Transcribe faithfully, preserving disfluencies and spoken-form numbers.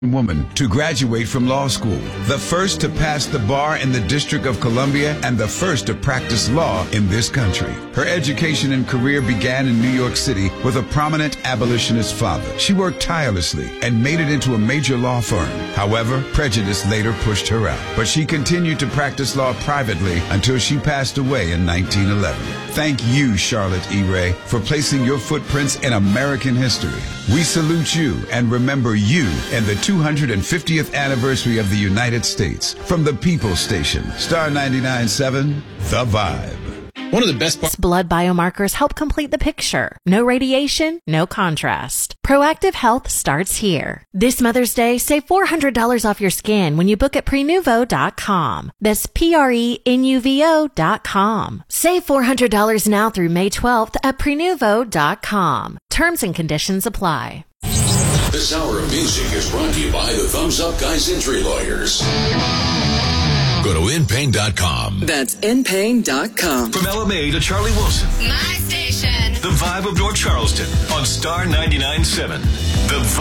woman to graduate from law school, the first to pass the bar in the District of Columbia and the first to practice law in this country. Her education and career began in New York City with a prominent abolitionist father. She worked tirelessly and made it into a major law firm. However, prejudice later pushed her out, but she continued to practice law privately until she passed away in nineteen eleven. Thank you, Charlotte E. Ray, for placing your footprints in American history. We salute you and remember you in the two hundred fiftieth anniversary of the United States. From the People Station, Star ninety-nine point seven, The Vibe. One of the best parts. Blood biomarkers help complete the picture. No radiation, no contrast. Proactive Health starts here. This Mother's Day, save four hundred dollars off your skin when you book at Prenuvo dot com. That's P R E N U V O dot com. Save four hundred dollars now through May twelfth at Prenuvo dot com. Terms and conditions apply. This hour of music is brought to you by the Thumbs Up Guys Injury Lawyers. Go to in pain dot com. That's in pain dot com. From Ella May to Charlie Wilson. My station. The Vibe of North Charleston on Star ninety-nine point seven. The Vibe.